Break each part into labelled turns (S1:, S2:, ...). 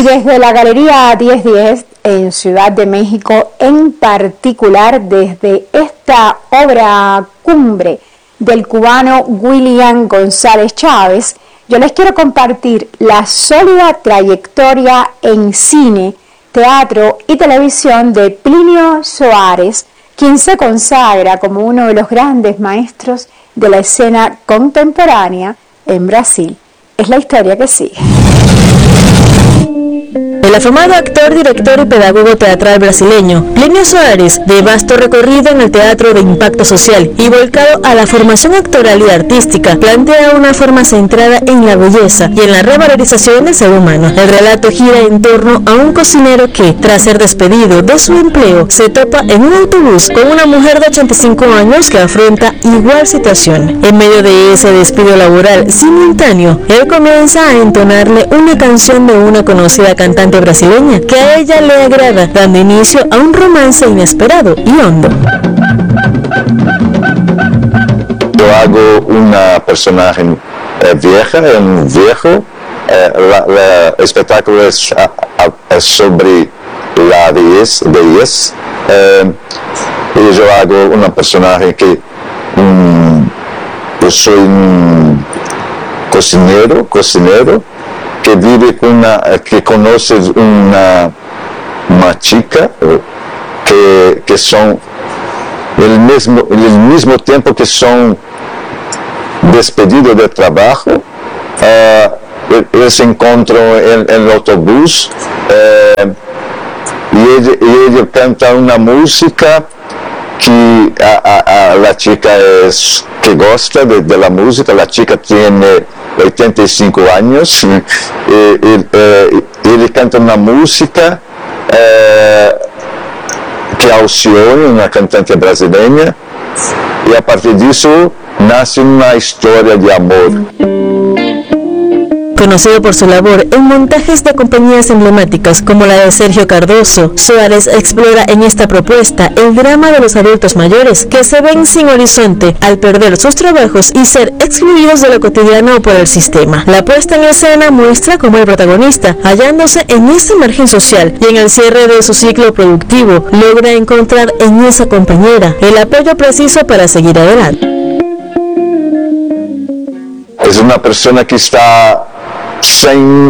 S1: desde la Galería 1010 en Ciudad de México, en particular desde esta obra cumbre del cubano William González Chávez, yo les quiero compartir la sólida trayectoria en cine, teatro y televisión de Plinio Soares, quien se consagra como uno de los grandes maestros de la escena contemporánea en Brasil. Es la historia que sigue.
S2: El afamado actor, director y pedagogo teatral brasileño Plinio Soares, de vasto recorrido en el teatro de impacto social y volcado a la formación actoral y artística, plantea una forma centrada en la belleza y en la revalorización del ser humano. El relato gira en torno a un cocinero que, tras ser despedido de su empleo, se topa en un autobús con una mujer de 85 años que afronta igual situación. En medio de ese despido laboral simultáneo, él comienza a entonarle una canción de una conocida cantante brasileña que a ella le agrada, dando inicio a un romance inesperado y hondo.
S3: Yo hago una personaje vieja, un viejo. El espectáculo es sobre la vejez. Y yo hago una personaje que yo soy un cocinero que vive con que conoce una chica que son el mismo tiempo que son despedidos de trabajo. Ellos se encuentran en el autobús y ella canta una música que a la chica que gosta de la música. La chica tiene 85 años y ele canta uma música que Alcione, uma cantante brasileira, e a partir disso nasce uma história de amor.
S2: Conocido por su labor en montajes de compañías emblemáticas como la de Sergio Cardoso, Soares explora en esta propuesta el drama de los adultos mayores que se ven sin horizonte al perder sus trabajos y ser excluidos de lo cotidiano por el sistema. La puesta en escena muestra cómo el protagonista, hallándose en este margen social y en el cierre de su ciclo productivo, logra encontrar en esa compañera el apoyo preciso para seguir adelante.
S3: Es una persona que está sin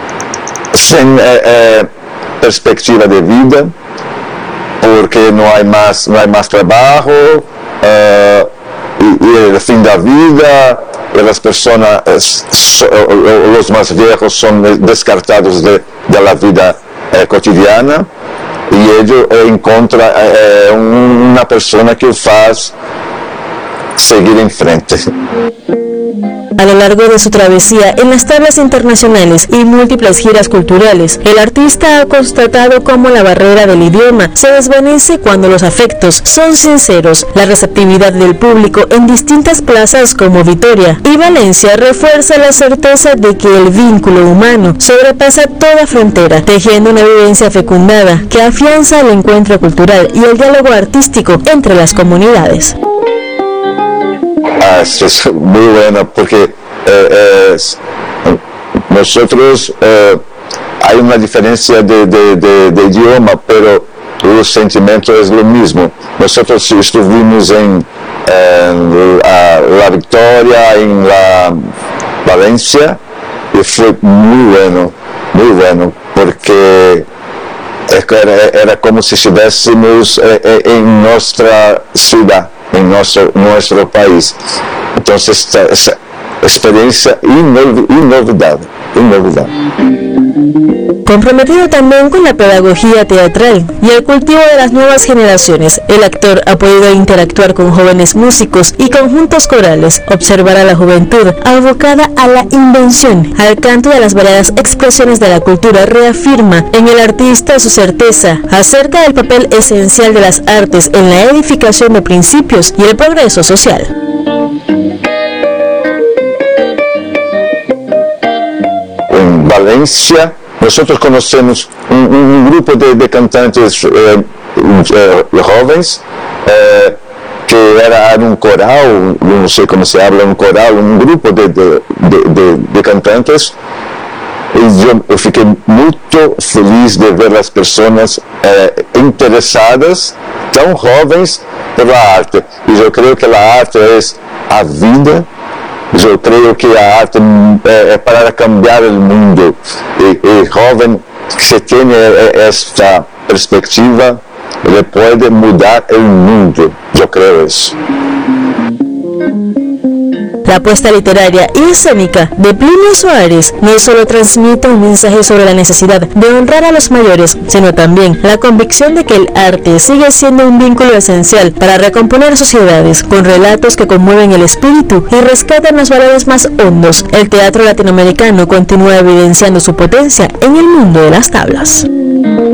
S3: perspectiva de vida, porque no hay más trabajo, y el fin de la vida, y las personas, los más viejos son descartados de la vida cotidiana, y ellos encuentran una persona que los hace seguir en frente.
S2: A lo largo de su travesía en las tablas internacionales y múltiples giras culturales, el artista ha constatado cómo la barrera del idioma se desvanece cuando los afectos son sinceros. La receptividad del público en distintas plazas como Vitoria y Valencia refuerza la certeza de que el vínculo humano sobrepasa toda frontera, tejiendo una vivencia fecundada que afianza el encuentro cultural y el diálogo artístico entre las comunidades.
S3: Esto es muy bueno porque nosotros hay una diferencia de idioma, pero el sentimiento es lo mismo. Nosotros estuvimos en la Victoria, en la Valencia, y fue muy bueno, porque era como si estuviésemos en nuestra ciudad, en nuestro país. Entonces, esa experiencia inolvidable.
S2: Comprometido también con la pedagogía teatral y el cultivo de las nuevas generaciones, el actor ha podido interactuar con jóvenes músicos y conjuntos corales, observar a la juventud abocada a la invención, al canto de las variadas expresiones de la cultura. Reafirma en el artista su certeza acerca del papel esencial de las artes en la edificación de principios y el progreso social.
S3: En Valencia, nosotros conocemos un grupo de cantantes jóvenes que era un coral, no sé cómo se habla, un coral, un grupo de cantantes. Y eu fiquei muito feliz de ver as pessoas interessadas, tão jovens, pela arte. E eu creio que a arte é a vida. Eu creio que a arte é para cambiar o mundo. E jovem que tem esta perspectiva, ele pode mudar o mundo. Eu creio isso.
S2: La apuesta literaria y escénica de Plinio Soares no solo transmite un mensaje sobre la necesidad de honrar a los mayores, sino también la convicción de que el arte sigue siendo un vínculo esencial para recomponer sociedades, con relatos que conmueven el espíritu y rescatan los valores más hondos. El teatro latinoamericano continúa evidenciando su potencia en el mundo de las tablas.